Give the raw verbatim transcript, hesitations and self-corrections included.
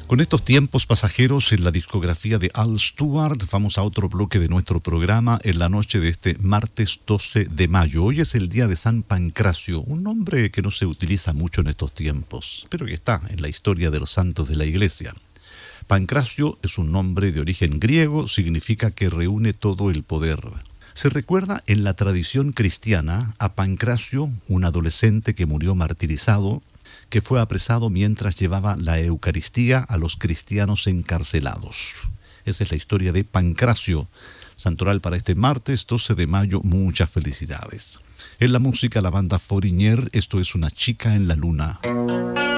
Con estos tiempos pasajeros en la discografía de Al Stewart, vamos a otro bloque de nuestro programa en la noche de este martes doce de mayo. Hoy es el día de San Pancracio, un nombre que no se utiliza mucho en estos tiempos, pero que está en la historia de los santos de la Iglesia. Pancracio es un nombre de origen griego, significa que reúne todo el poder. Se recuerda en la tradición cristiana a Pancracio, un adolescente que murió martirizado, que fue apresado mientras llevaba la Eucaristía a los cristianos encarcelados. Esa es la historia de Pancracio, santoral para este martes doce de mayo. Muchas felicidades. En la música, la banda Foreigner, esto es Una chica en la luna.